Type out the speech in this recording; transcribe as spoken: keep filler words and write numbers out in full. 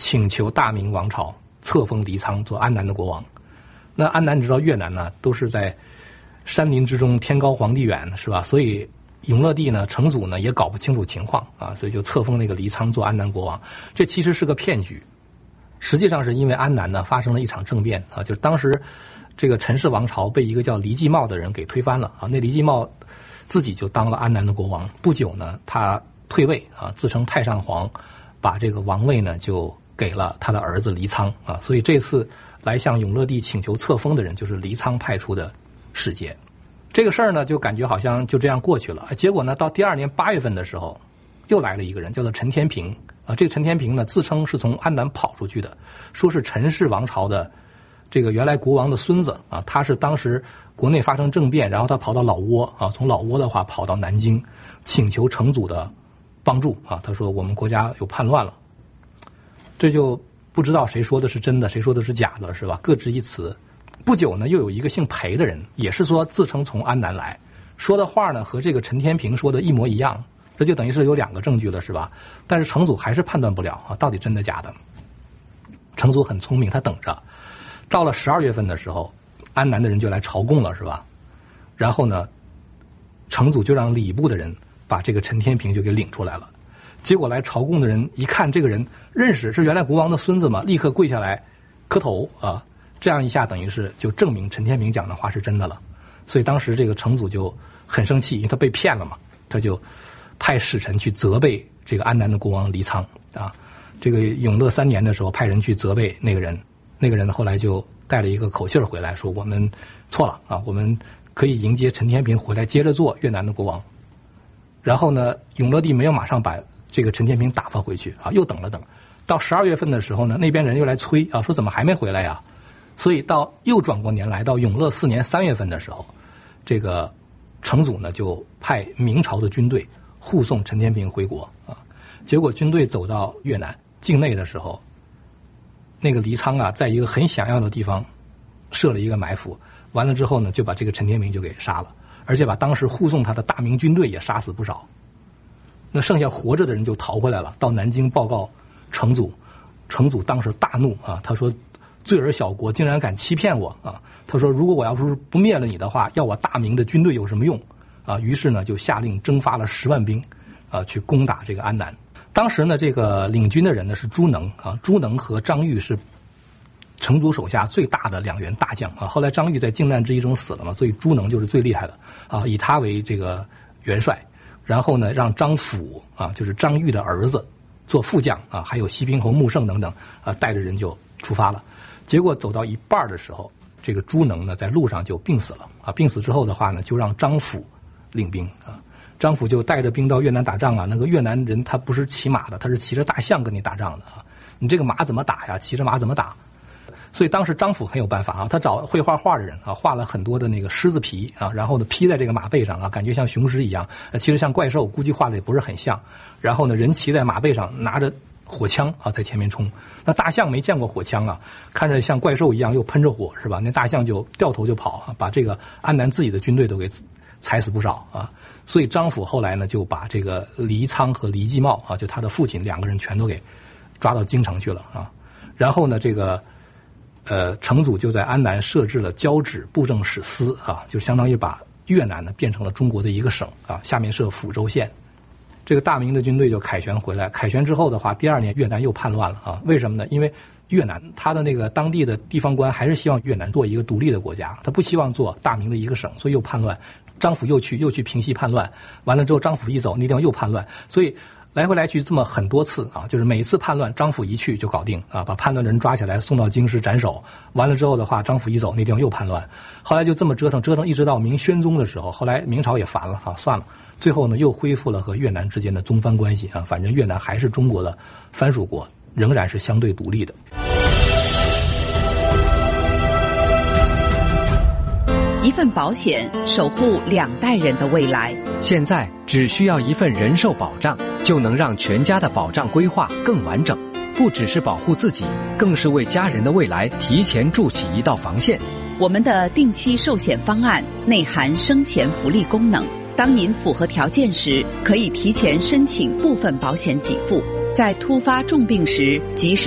请求大明王朝册封黎苍做安南的国王。那安南你知道越南呢都是在山林之中，天高皇帝远，是吧？所以永乐帝呢成祖呢也搞不清楚情况啊，所以就册封那个黎苍做安南国王。这其实是个骗局，实际上是因为安南呢发生了一场政变啊，就是当时这个陈氏王朝被一个叫黎继茂的人给推翻了啊。那黎继茂自己就当了安南的国王，不久呢他退位啊，自称太上皇，把这个王位呢就给了他的儿子黎苍啊。所以这次来向永乐帝请求册封的人就是黎苍派出的使节。这个事儿呢就感觉好像就这样过去了，结果呢到第二年八月份的时候又来了一个人，叫做陈天平啊。这个陈天平呢自称是从安南跑出去的，说是陈氏王朝的这个原来国王的孙子啊，他是当时国内发生政变，然后他跑到老挝啊，从老挝的话跑到南京请求成祖的帮助啊。他说我们国家有叛乱了，这就不知道谁说的是真的谁说的是假的，是吧？各执一词。不久呢又有一个姓裴的人，也是说自称从安南来，说的话呢和这个陈天平说的一模一样，这就等于是有两个证据了，是吧？但是成祖还是判断不了啊，到底真的假的。成祖很聪明，他等着到了十二月份的时候，安南的人就来朝贡了，是吧？然后呢成祖就让礼部的人把这个陈天平就给领出来了。结果来朝贡的人一看这个人认识，是原来国王的孙子嘛，立刻跪下来磕头啊。这样一下等于是就证明陈天平讲的话是真的了。所以当时这个成祖就很生气，因为他被骗了嘛，他就派使臣去责备这个安南的国王黎苍啊。这个永乐三年的时候派人去责备那个人，那个人后来就带了一个口信回来，说我们错了啊，我们可以迎接陈天平回来接着做越南的国王。然后呢永乐帝没有马上把这个陈天平打发回去啊，又等了等，到十二月份的时候呢，那边人又来催啊，说怎么还没回来呀？所以到又转过年来，到永乐四年三月份的时候，这个成祖呢就派明朝的军队护送陈天平回国啊。结果军队走到越南境内的时候，那个黎苍啊在一个很险要的地方设了一个埋伏，完了之后呢就把这个陈天平就给杀了，而且把当时护送他的大明军队也杀死不少。那剩下活着的人就逃回来了，到南京报告成祖。成祖当时大怒啊，他说罪而小国竟然敢欺骗我啊！他说如果我要是不灭了你的话，要我大明的军队有什么用啊？于是呢就下令征发了十万兵啊去攻打这个安南。当时呢这个领军的人呢是朱能啊，朱能和张玉是成祖手下最大的两员大将啊。后来张玉在靖难之役中死了嘛，所以朱能就是最厉害的啊，以他为这个元帅。然后呢让张辅啊，就是张玉的儿子做副将啊，还有西平侯穆圣等等啊，带着人就出发了。结果走到一半的时候，这个朱能呢在路上就病死了啊。病死之后的话呢，就让张辅领兵啊。张辅就带着兵到越南打仗啊。那个越南人他不是骑马的，他是骑着大象跟你打仗的啊。你这个马怎么打呀？骑着马怎么打？所以当时张辅很有办法啊，他找会画画的人啊，画了很多的那个狮子皮啊，然后呢披在这个马背上啊，感觉像雄狮一样，其实像怪兽，估计画的也不是很像。然后呢，人骑在马背上，拿着火枪啊，在前面冲。那大象没见过火枪啊，看着像怪兽一样，又喷着火，是吧？那大象就掉头就跑啊，把这个安南自己的军队都给踩死不少啊。所以张辅后来呢，就把这个黎苍和黎继茂啊，就他的父亲两个人全都给抓到京城去了啊。然后呢，这个。呃，成祖就在安南设置了交趾布政使司啊，就相当于把越南呢变成了中国的一个省啊，下面设抚州县。这个大明的军队就凯旋回来，凯旋之后的话，第二年越南又叛乱了啊。为什么呢？因为越南他的那个当地的地方官还是希望越南做一个独立的国家，他不希望做大明的一个省，所以又叛乱。张辅又去又去平息叛乱，完了之后张辅一走，那地方又叛乱，所以来回来去这么很多次啊，就是每次叛乱张辅一去就搞定啊，把叛乱的人抓起来送到京师斩首。完了之后的话，张辅一走，那地方又叛乱。后来就这么折腾折腾，一直到明宣宗的时候，后来明朝也烦了啊，算了，最后呢又恢复了和越南之间的宗藩关系啊，反正越南还是中国的藩属国，仍然是相对独立的。 一份保险守护两代人的未来。 现在只需要一份人寿保障，就能让全家的保障规划更完整，不只是保护自己，更是为家人的未来提前筑起一道防线。 我们的定期寿险方案内含生前福利功能，当您符合条件时，可以提前申请部分保险给付，在突发重病时及时